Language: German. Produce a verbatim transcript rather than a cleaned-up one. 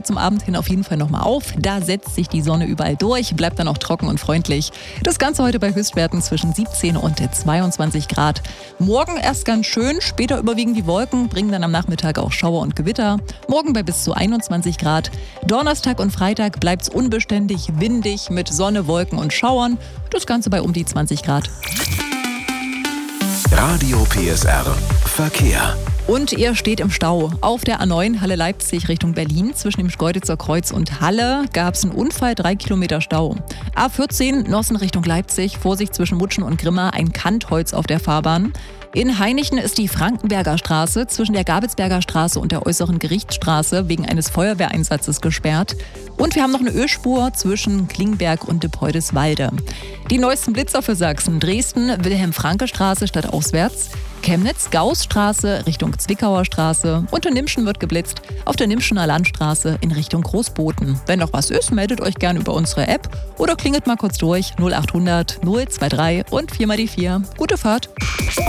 zum Abend hin auf jeden Fall nochmal auf. Da setzt sich die Sonne überall durch, bleibt dann auch trocken und freundlich. Das Ganze heute bei Höchstwerten zwischen siebzehn und zweiundzwanzig Grad. Morgen erst ganz schön, später überwiegen die Wolken, bringen dann am Nachmittag auch Schauer und Gewitter. Morgen bei bis zu einundzwanzig Grad. Donnerstag und Freitag bleibt es unbeständig, windig mit Sonne, Wolken und Schauern. Das Ganze bei um die zwanzig Grad. Radio P S R Verkehr. Und ihr steht im Stau. Auf der A neun Halle Leipzig Richtung Berlin zwischen dem Schkeuditzer Kreuz und Halle gab es einen Unfall, drei Kilometer Stau. A vierzehn Nossen Richtung Leipzig, Vorsicht zwischen Mutschen und Grimma, ein Kantholz auf der Fahrbahn. In Hainichen ist die Frankenberger Straße zwischen der Gabelsberger Straße und der Äußeren Gerichtsstraße wegen eines Feuerwehreinsatzes gesperrt. Und wir haben noch eine Ölspur zwischen Klingberg und Depoldeswalde. Die neuesten Blitzer für Sachsen: Dresden, Wilhelm-Franke-Straße stadtauswärts, Chemnitz, Gaußstraße Richtung Zwickauer Straße und in Nimschen wird geblitzt auf der Nimschener Landstraße in Richtung Großboten. Wenn noch was ist, meldet euch gerne über unsere App oder klingelt mal kurz durch null acht hundert null zwei drei und vier mal die vier. Gute Fahrt!